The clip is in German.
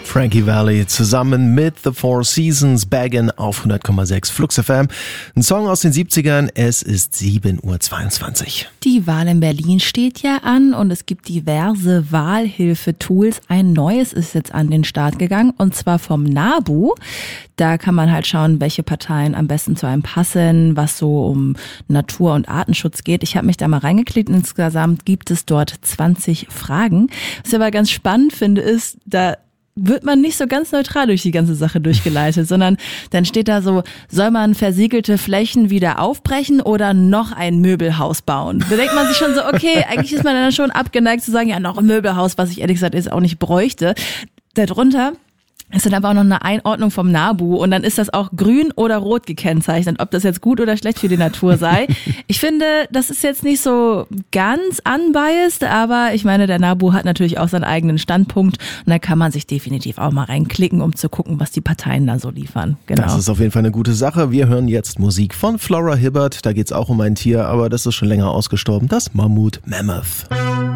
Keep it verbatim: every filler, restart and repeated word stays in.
Frankie Valli zusammen mit The Four Seasons Baggin' auf hundert Komma sechs Flux F M. Ein Song aus den siebzigern, es ist sieben Uhr zweiundzwanzig. Die Wahl in Berlin steht ja an und es gibt diverse Wahlhilfetools. Ein neues ist jetzt an den Start gegangen und zwar vom NABU. Da kann man halt schauen, welche Parteien am besten zu einem passen, was so um Natur- und Artenschutz geht. Ich habe mich da mal reingeklickt. Insgesamt gibt es dort zwanzig Fragen. Was ich aber ganz spannend finde, ist, da wird man nicht so ganz neutral durch die ganze Sache durchgeleitet, sondern dann steht da so, soll man versiegelte Flächen wieder aufbrechen oder noch ein Möbelhaus bauen? Da denkt man sich schon so, okay, eigentlich ist man dann schon abgeneigt zu sagen, ja, noch ein Möbelhaus, was ich ehrlich gesagt jetzt auch nicht bräuchte. Darunter ist dann aber auch noch eine Einordnung vom NABU und dann ist das auch grün oder rot gekennzeichnet, ob das jetzt gut oder schlecht für die Natur sei. Ich finde, das ist jetzt nicht so ganz unbiased, aber ich meine, der NABU hat natürlich auch seinen eigenen Standpunkt und da kann man sich definitiv auch mal reinklicken, um zu gucken, was die Parteien da so liefern. Genau. Das ist auf jeden Fall eine gute Sache. Wir hören jetzt Musik von Flora Hibbert. Da geht's auch um ein Tier, aber das ist schon länger ausgestorben, das Mammut Mammoth.